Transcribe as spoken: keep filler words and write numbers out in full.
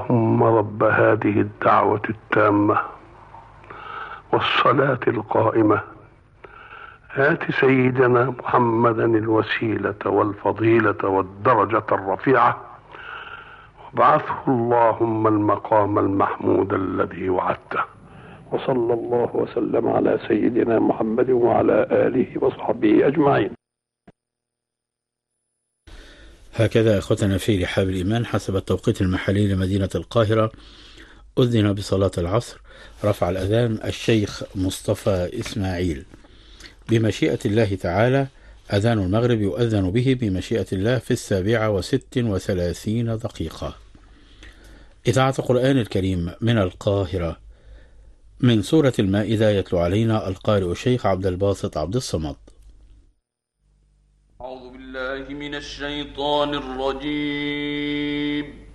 اللهم رب هذه الدعوة التامة والصلاة القائمة آت سيدنا محمدا الوسيلة والفضيلة والدرجة الرفيعة وابعثه اللهم المقام المحمود الذي وعدته. وصلى الله وسلم على سيدنا محمد وعلى آله وصحبه أجمعين. هكذا إخوتنا في رحاب الإيمان حسب التوقيت المحلي لمدينة القاهرة أذن بصلاة العصر. رفع الأذان الشيخ مصطفى إسماعيل. بمشيئة الله تعالى أذان المغرب يؤذن به بمشيئة الله في السابعة وست وثلاثين دقيقة. إذاعة القرآن الكريم من القاهرة. من سورة المائدة يتلو علينا القارئ الشيخ عبد الباسط عبد الصمد. أعوذ بالله من الشيطان الرجيم.